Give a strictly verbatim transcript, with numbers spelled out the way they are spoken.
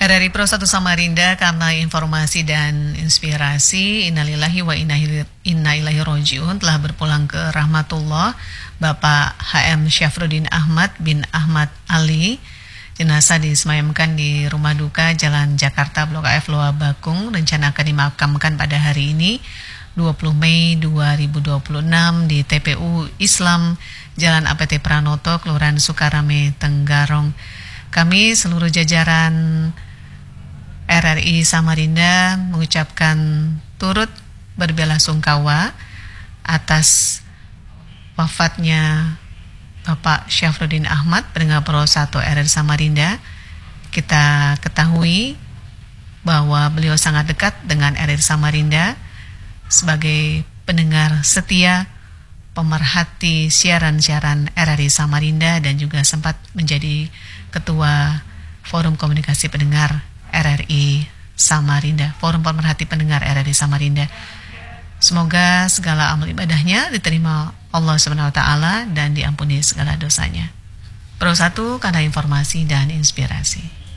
R R I Pro satu Samarinda, karena informasi dan inspirasi, innalillahi wa inna ilaihi rojiun, telah berpulang ke rahmatullah Bapak H M Syafruddin Ahmad bin Ahmad Ali. Jenazah disemayamkan di rumah duka Jalan Jakarta Blok A F Loa Bakung, rencana akan dimakamkan pada hari ini dua puluh Mei dua ribu dua puluh enam di T P U Islam Jalan A P T Pranoto, Kelurahan Sukarame, Tenggarong. Kami seluruh jajaran R R I Samarinda mengucapkan turut berbelasungkawa atas wafatnya Bapak Syafruddin Ahmad, pendengar Pro satu R R I Samarinda. Kita ketahui bahwa beliau sangat dekat dengan R R I Samarinda sebagai pendengar setia, pemerhati siaran-siaran R R I Samarinda, dan juga sempat menjadi Ketua Forum Komunikasi Pendengar R R I Samarinda, Forum Pemerhati Pendengar R R I Samarinda. Semoga segala amal ibadahnya diterima Allah subhanahu wa taala dan diampuni segala dosanya. Pro satu, karena informasi dan inspirasi.